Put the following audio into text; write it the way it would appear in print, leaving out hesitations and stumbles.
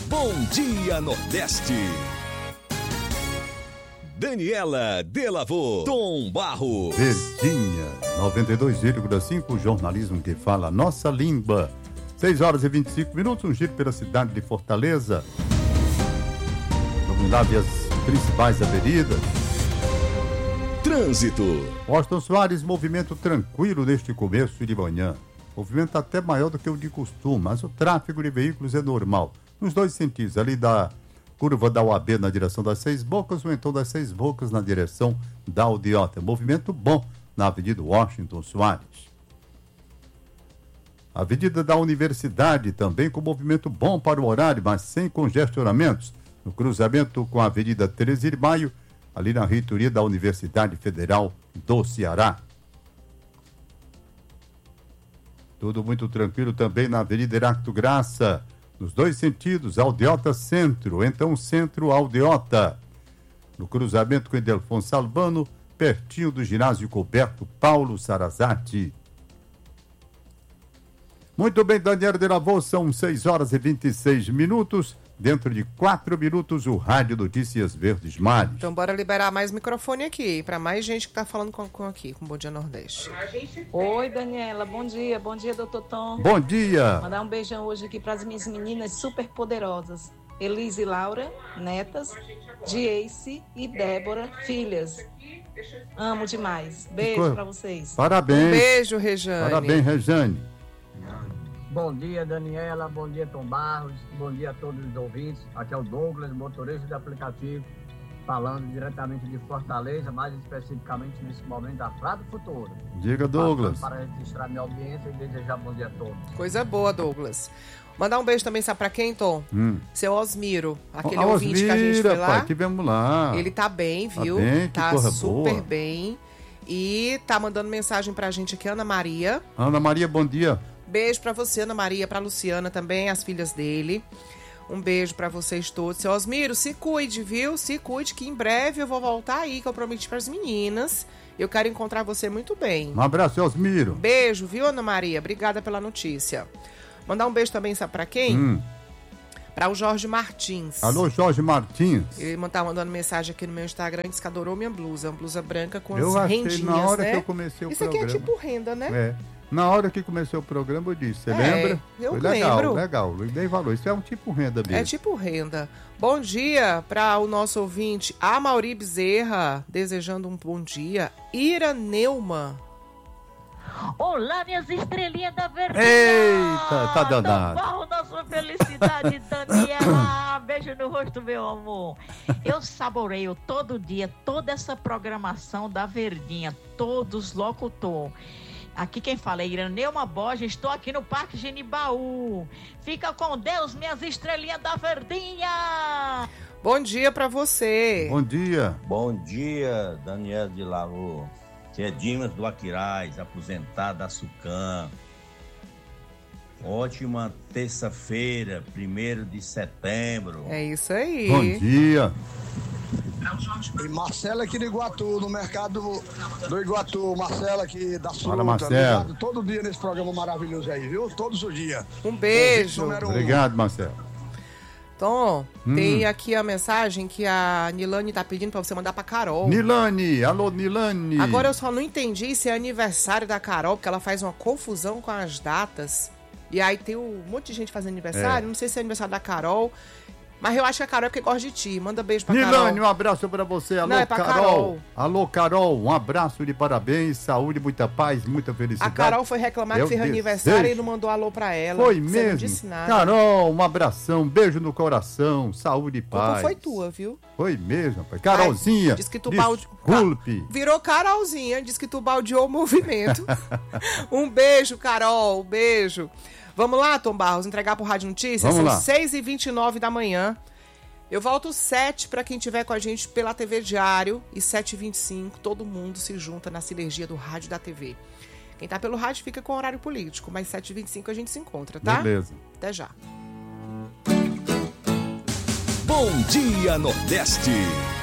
Bom Dia Nordeste. Daniela Delavô, Tom Barros. Verdinha, 92,5, jornalismo que fala a nossa língua. 6 horas e 25 minutos, um giro pela cidade de Fortaleza. Vamos lá ver as principais avenidas. Trânsito. Washington Soares, movimento tranquilo neste começo de manhã. Movimento até maior do que o de costume, mas o tráfego de veículos é normal. Nos dois sentidos, ali da curva da UAB na direção das Seis Bocas, ou então das Seis Bocas na direção da Aldeota. Movimento bom na Avenida Washington Soares. A Avenida da Universidade também com movimento bom para o horário, mas sem congestionamentos. No cruzamento com a Avenida 13 de Maio, ali na reitoria da Universidade Federal do Ceará. Tudo muito tranquilo também na Avenida Heráclito Graça, nos dois sentidos, Aldeota Centro, então Centro Aldeota. No cruzamento com Edelfonso Albano, pertinho do ginásio coberto Paulo Sarazati. Muito bem, Daniela Delavô, são 6 horas e 26 minutos. Dentro de 4 minutos, o Rádio Notícias Verdes Mares. Então, bora liberar mais microfone aqui, para mais gente que tá falando com Bom Dia Nordeste. Oi, Daniela, bom dia, doutor Tom. Bom dia. Mandar um beijão hoje aqui para as minhas meninas super poderosas, Elise e Laura, netas, Dieice e Débora, filhas. Amo demais. Beijo para vocês. Parabéns. Um beijo, Rejane. Parabéns, Rejane. Bom dia, Daniela. Bom dia, Tom Barros. Bom dia a todos os ouvintes. Aqui é o Douglas, motorista de aplicativo, falando diretamente de Fortaleza, mais especificamente nesse momento da Prado Futuro. Diga, Douglas. Para registrar minha audiência e desejar bom dia a todos. Coisa boa, Douglas. Mandar um beijo também, sabe pra quem, Tom? Seu Osmiro, aquele Osmira, ouvinte que a gente foi lá. Pai, tivemos lá. Ele tá bem, viu? Tá bem, que tá porra super boa. bem. E tá mandando mensagem pra gente aqui, Ana Maria. Ana Maria, bom dia. Beijo pra você, Ana Maria, pra Luciana também, as filhas dele. Um beijo pra vocês todos. Seu Osmiro, se cuide, viu? Se cuide, que em breve eu vou voltar aí, que eu prometi pras meninas. Eu quero encontrar você muito bem. Um abraço, Osmiro. Beijo, viu, Ana Maria? Obrigada pela notícia. Mandar um beijo também, sabe pra quem? Para o Jorge Martins. Alô, Jorge Martins. Ele tá mandando mensagem aqui no meu Instagram, disse que adorou minha blusa. Uma blusa branca com eu as achei rendinhas, na hora né? que eu comecei o Isso programa. aqui é tipo renda, né? É. Na hora que comecei o programa, eu disse, você lembra? Eu Foi lembro. legal. Eu dei valor. Isso é um tipo renda mesmo. É tipo renda. Bom dia para o nosso ouvinte, Amauri Bezerra, desejando um bom dia. Ira Neumann. Olá, minhas estrelinhas da verdade. Eita, tá danado. Barro da sua felicidade, Daniela. Beijo no rosto, meu amor. Eu saboreio todo dia toda essa programação da Verdinha, todos locutor. Aqui quem fala é Iraneuma Borges, estou aqui no Parque Genibaú. Fica com Deus, minhas estrelinhas da Verdinha. Bom dia para você. Bom dia. Bom dia, Daniela Delavô. Que é Dimas do Aquiraz, aposentado da Sucam. Ótima terça-feira, 1º de setembro. É isso aí. Bom dia. E Marcelo aqui do Iguatu, no mercado do Iguatu. Marcelo aqui da Sul. Fala, Marcelo. Ligado todo dia nesse programa maravilhoso aí, viu? Todos os dias. Um beijo. Obrigado, Marcelo. Tom, tem aqui a mensagem que a Nilane tá pedindo pra você mandar pra Carol. Nilane, alô Nilane. Agora eu só não entendi se é aniversário da Carol, porque ela faz uma confusão com as datas. E aí tem um monte de gente fazendo aniversário, não sei se é aniversário da Carol. Mas eu acho que a Carol é porque gosta de ti. Manda beijo pra Carol. Nilane, um abraço pra você. Alô, não, é pra Carol. Alô, Carol, um abraço de parabéns, saúde, muita paz, muita felicidade. A Carol foi reclamar que fez aniversário e não mandou alô pra ela. Foi Você mesmo? não disse nada. Carol, um abração, um beijo no coração, saúde e paz. A culpa foi tua, viu? Foi mesmo, rapaz. Carolzinha, diz que tu desculpe. Virou Carolzinha, diz que tu baldeou o movimento. Um beijo, Carol, um beijo. Vamos lá, Tom Barros, entregar pro Rádio Notícias? Vamos lá. São 6h29 da manhã. Eu volto 7 para quem estiver com a gente pela TV Diário e 7h25 todo mundo se junta na sinergia do rádio e da TV. Quem tá pelo rádio fica com o horário político, mas 7h25 a gente se encontra, tá? Beleza. Até já. Bom Dia Nordeste.